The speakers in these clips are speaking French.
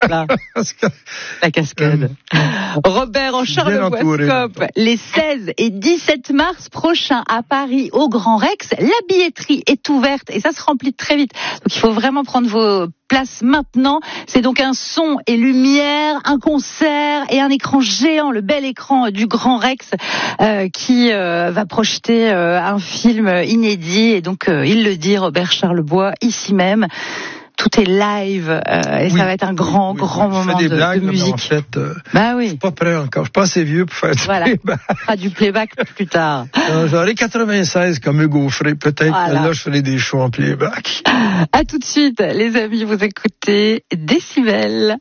Là. La cascade. Robert en Charlevoix-Scope, les 16 et 17 mars prochains à Paris, au Grand Rex. La billetterie est ouverte et ça se remplit très vite. Donc il faut vraiment prendre vos places maintenant. C'est donc un son et lumière, un concert et un écran géant, le bel écran du Grand Rex qui va projeter un film inédit. Et donc il le dit, Robert Charlebois, ici même. Tout est live et ça va être un grand moment de musique. Mais en fait, je suis pas prêt encore. Je suis pas assez vieux pour faire du playback. On fera du playback plus tard. J'aurai 96 comme Hugo Frey. Peut-être que là, je ferai des shows en playback. À tout de suite, les amis. Vous écoutez Décibel.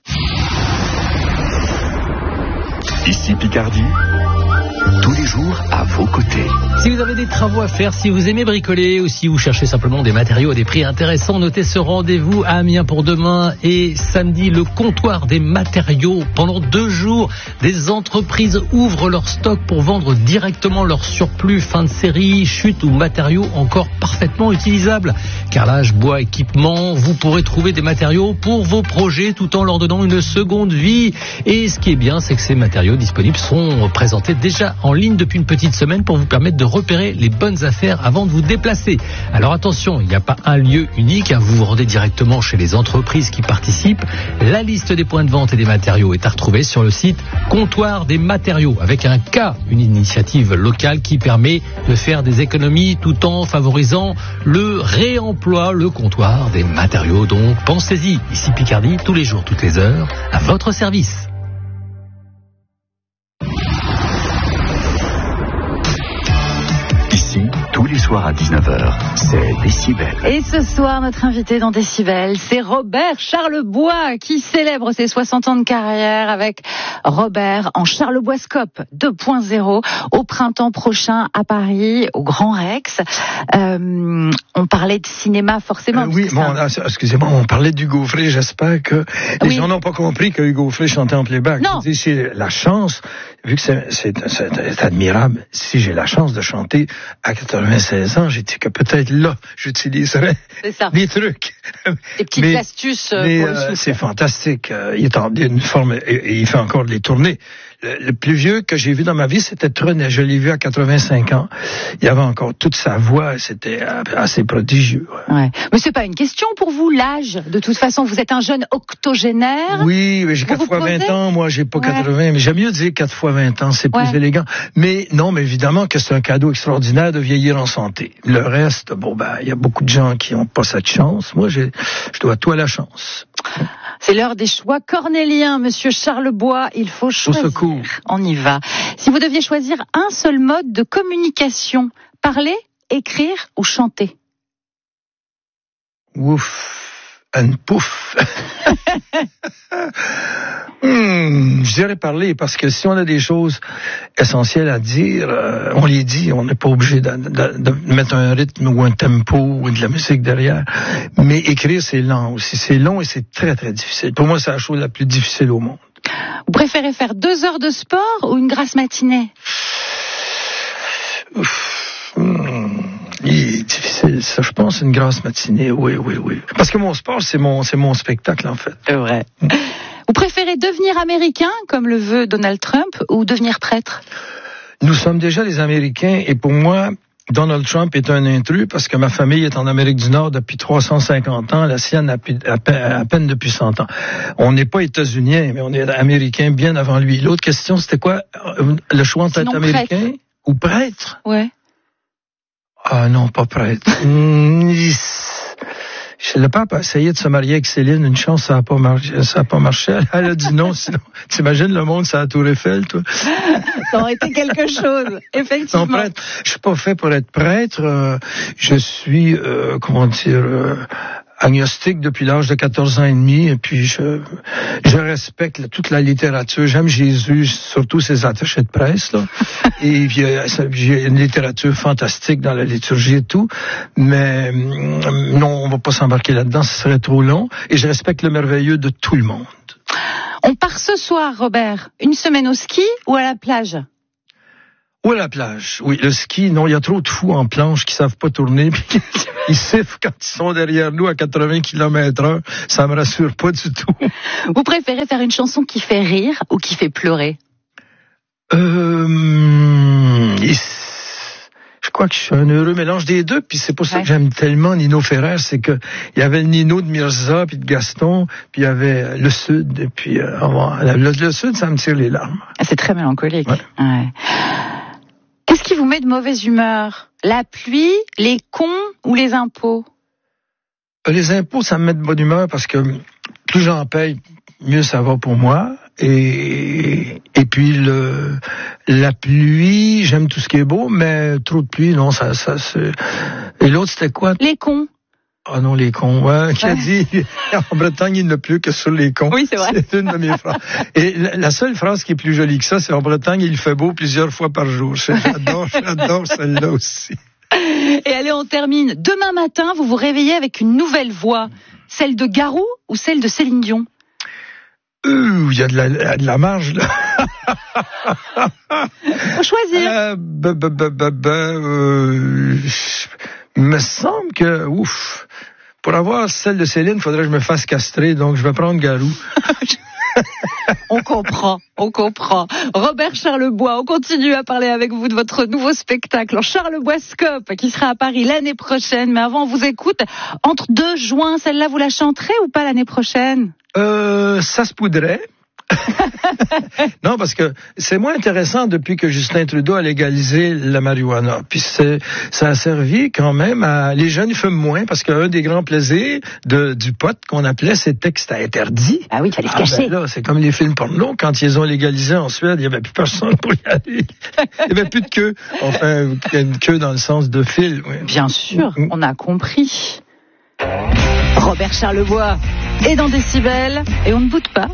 Ici Picardie. Tous les jours à vos côtés. Si vous avez des travaux à faire, si vous aimez bricoler ou si vous cherchez simplement des matériaux à des prix intéressants, notez ce rendez-vous à Amiens pour demain et samedi, le comptoir des matériaux. Pendant 2 jours, des entreprises ouvrent leur stock pour vendre directement leur surplus, fin de série, chute ou matériaux encore parfaitement utilisables. Carrelage, bois, équipement, vous pourrez trouver des matériaux pour vos projets tout en leur donnant une seconde vie. Et ce qui est bien, c'est que ces matériaux disponibles sont présentés déjà en ligne depuis une petite semaine pour vous permettre de repérer les bonnes affaires avant de vous déplacer. Alors attention, il n'y a pas un lieu unique, vous vous rendez directement chez les entreprises qui participent. La liste des points de vente et des matériaux est à retrouver sur le site Comptoir des matériaux, avec un K, une initiative locale qui permet de faire des économies tout en favorisant le réemploi, le Comptoir des matériaux. Donc pensez-y, ici Picardie, tous les jours, toutes les heures, à votre service. Tous les soirs à 19h, c'est Décibel. Et ce soir, notre invité dans Décibel, c'est Robert Charlebois qui célèbre ses 60 ans de carrière avec Robert en Charlebois-Scope 2.0 au printemps prochain à Paris, au Grand Rex. On parlait de cinéma forcément. Excusez-moi, on parlait d'Hugo Frey. J'espère que les gens n'ont pas compris que Hugo Frey chantait en playback. Non. Je dis, c'est la chance, vu que c'est admirable, si j'ai la chance de chanter à 96 ans, j'ai dit que peut-être là, j'utiliserais des trucs. Des petites astuces. C'est fantastique. Il est en une forme, et il fait encore des tournées. Le plus vieux que j'ai vu dans ma vie, c'était Trenet. Je l'ai vu à 85 ans. Il avait encore toute sa voix. C'était assez prodigieux. Ouais. Mais c'est pas une question pour vous, l'âge. De toute façon, vous êtes un jeune octogénaire. Oui, mais j'ai 4 fois 20 ans. Moi, j'ai pas 80. Mais j'aime mieux dire 4 fois 20 ans. C'est plus élégant. Mais non, mais évidemment que c'est un cadeau extraordinaire de vieillir en santé. Le reste, il y a beaucoup de gens qui ont pas cette chance. Moi, je dois tout à la chance. C'est l'heure des choix cornéliens, Monsieur Charlebois. Il faut choisir. Au secours. On y va. Si vous deviez choisir un seul mode de communication, parler, écrire ou chanter? Ouf, un pouf. Je dirais parler, parce que si on a des choses essentielles à dire, on les dit, on n'est pas obligé de mettre un rythme ou un tempo ou de la musique derrière. Mais écrire, c'est lent aussi. C'est long et c'est très, très difficile. Pour moi, c'est la chose la plus difficile au monde. Vous préférez faire 2 heures de sport ou une grasse matinée? Il est difficile, ça, je pense, une grasse matinée, oui. Parce que mon sport, c'est mon spectacle, en fait. C'est vrai. Vous préférez devenir américain, comme le veut Donald Trump, ou devenir prêtre? Nous sommes déjà des Américains, et pour moi, Donald Trump est un intrus, parce que ma famille est en Amérique du Nord depuis 350 ans, la sienne à peine depuis 100 ans. On n'est pas États-Uniens, mais on est Américains bien avant lui. L'autre question, c'était quoi? Le choix entre être américain prêtre. Ou prêtre? Ouais. Ah non, pas prêtre. Le pape a essayé de se marier avec Céline. Une chance, ça a pas marché. Elle a dit non, sinon, t'imagines le monde, c'est la Tour Eiffel, toi. Ça aurait été quelque chose, effectivement. Non, prêtre, je suis pas fait pour être prêtre. Je suis, agnostique depuis l'âge de 14 ans et demi, et puis je respecte toute la littérature. J'aime Jésus, surtout ses attachés de presse, là. Et puis, j'ai une littérature fantastique dans la liturgie et tout, mais non, on va pas s'embarquer là-dedans, ce serait trop long, et je respecte le merveilleux de tout le monde. On part ce soir, Robert, une semaine au ski ou à la plage? Ou à la plage. Oui, le ski, non, il y a trop de fous en planche qui savent pas tourner, puis ils sifflent quand ils sont derrière nous à 80 km/h. Ça me rassure pas du tout. Vous préférez faire une chanson qui fait rire ou qui fait pleurer? Je crois que je suis un heureux mélange des deux, puis c'est pour ça que j'aime tellement Nino Ferrer, c'est que il y avait le Nino de Mirza, puis de Gaston, puis il y avait le Sud, et puis le Sud, ça me tire les larmes. C'est très mélancolique. Ouais. Ouais. Qu'est-ce qui vous met de mauvaise humeur? La pluie, les cons ou les impôts? Les impôts, ça me met de bonne humeur parce que plus j'en paye, mieux ça va pour moi. Et puis la pluie, j'aime tout ce qui est beau, mais trop de pluie, non, ça c'est... Et l'autre, c'était quoi? Les cons. Ah non, les cons, ouais. Qui a dit, en Bretagne, il ne pleut que sur les cons. Oui, c'est vrai. C'est une de mes phrases. Et la seule phrase qui est plus jolie que ça, c'est en Bretagne, il fait beau plusieurs fois par jour. J'adore celle-là aussi. Et allez, on termine. Demain matin, vous vous réveillez avec une nouvelle voix. Celle de Garou ou celle de Céline Dion? Il y a de la marge, là. Faut choisir. Me semble que, pour avoir celle de Céline, il faudrait que je me fasse castrer, donc je vais prendre Garou. On comprend. Robert Charlebois, on continue à parler avec vous de votre nouveau spectacle en Charleboiscope qui sera à Paris l'année prochaine. Mais avant, on vous écoute. Entre 2 juin, celle-là, vous la chanterez ou pas l'année prochaine? Ça se poudrait. Non, parce que c'est moins intéressant depuis que Justin Trudeau a légalisé la marijuana. Puis ça a servi quand même à... Les jeunes fument moins parce qu'un des grands plaisirs du pot qu'on appelait, c'était que c'était interdit. Ah oui, il fallait se cacher. Ben là, c'est comme les films porno. Quand ils ont légalisé en Suède, il n'y avait plus personne pour y aller. Il n'y avait plus de queue. Enfin, une queue dans le sens de fil. Oui. Bien sûr, on a compris. Robert Charlebois est dans Décibel et on ne boude pas.